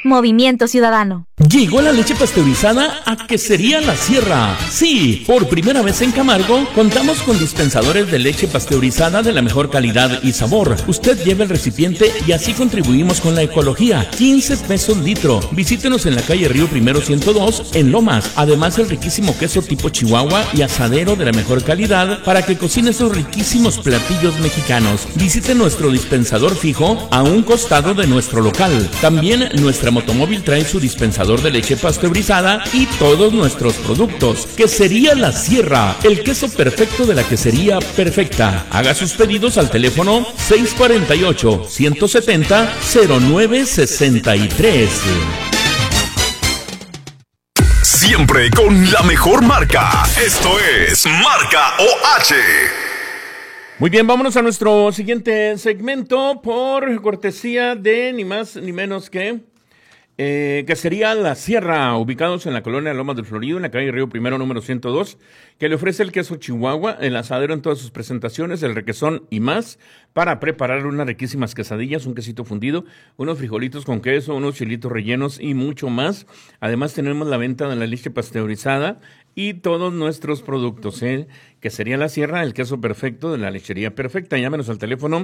Movimiento Ciudadano. Llegó la leche pasteurizada a Quesería La Sierra. Sí, por primera vez en Camargo, contamos con dispensadores de leche pasteurizada de la mejor calidad y sabor. Usted lleva el recipiente y así contribuimos con la ecología. 15 pesos litro. Visítenos en la calle Río Primero 102, en Lomas. Además, el riquísimo queso tipo Chihuahua y asadero de la mejor calidad para que cocine esos riquísimos platillos mexicanos. Visite nuestro dispensador fijo a un costado de nuestro local. También nuestra motomóvil trae su dispensador de leche pasteurizada y todos nuestros productos. Quesería La Sierra, el queso perfecto de la quesería perfecta. Haga sus pedidos al teléfono 648-170-0963. Siempre con la mejor marca. Esto es Marca OH. Muy bien, vámonos a nuestro siguiente segmento por cortesía de ni más ni menos que Quesería La Sierra, ubicados en la colonia Lomas del Florido, en la calle Río Primero número 102, que le ofrece el queso Chihuahua, el asadero en todas sus presentaciones, el requesón y más, para preparar unas riquísimas quesadillas, un quesito fundido, unos frijolitos con queso, unos chilitos rellenos y mucho más. Además tenemos la venta de la leche pasteurizada y todos nuestros productos, Quesería La Sierra, el queso perfecto de la lechería perfecta. Llámenos al teléfono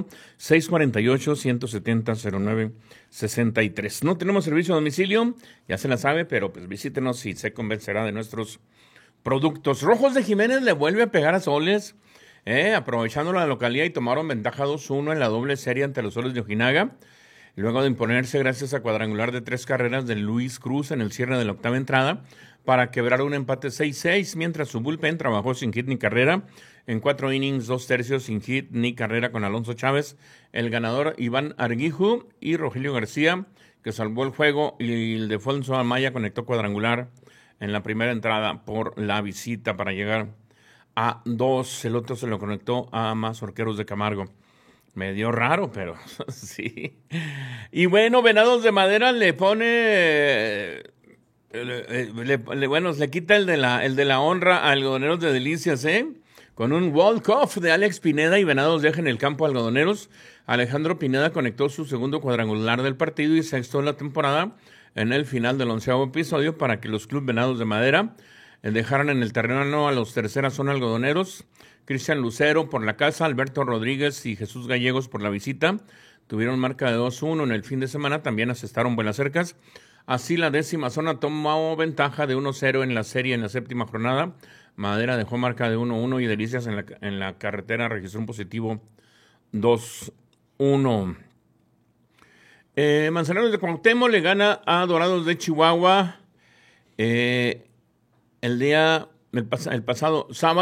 648-170-0963. No tenemos servicio a domicilio, ya se la sabe, pero pues visítenos y se convencerá de nuestros productos. Rojos de Jiménez le vuelve a pegar a Soles, aprovechando la localidad, y tomaron ventaja 2-1 en la doble serie ante los Soles de Ojinaga, luego de imponerse gracias a cuadrangular de 3 carreras de Luis Cruz en el cierre de la octava entrada, para quebrar un empate 6-6, mientras su bullpen trabajó sin hit ni carrera, en 4 innings, 2 tercios, sin hit ni carrera con Alonso Chávez, el ganador Iván Arguiju y Rogelio García, que salvó el juego, y el Defonso Amaya conectó cuadrangular en la primera entrada por la visita para llegar a 2. El otro se lo conectó a Mazorqueros de Camargo. Medio raro, pero sí. Y bueno, Venados de Madera le pone... le quita el de la honra a Algodoneros de Delicias, con un walk-off de Alex Pineda, y Venados deja en el campo a Algodoneros. Alejandro Pineda conectó su segundo cuadrangular del partido y sexto de la temporada en el final del 11º episodio para que los Club Venados de Madera dejaran en el terreno a los tercera zona Algodoneros. Cristian Lucero por la casa, Alberto Rodríguez y Jesús Gallegos por la visita. Tuvieron marca de 2-1 en el fin de semana, también asestaron buenas cercas. Así la décima zona tomó ventaja de 1-0 en la serie en la séptima jornada. Madera dejó marca de 1-1 y Delicias en la carretera registró un positivo 2-1. Manzanares de Cuauhtémoc le gana a Dorados de Chihuahua el pasado sábado.